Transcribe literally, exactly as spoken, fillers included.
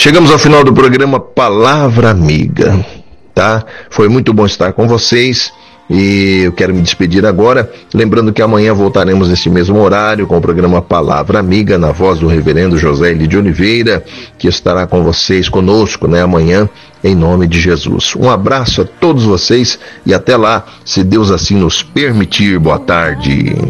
Chegamos ao final do programa Palavra Amiga, tá? Foi muito bom estar com vocês e eu quero me despedir agora, lembrando que amanhã voltaremos nesse mesmo horário com o programa Palavra Amiga, na voz do reverendo José Eli de Oliveira, que estará com vocês, conosco, né, amanhã, em nome de Jesus. Um abraço a todos vocês e até lá, se Deus assim nos permitir. Boa tarde.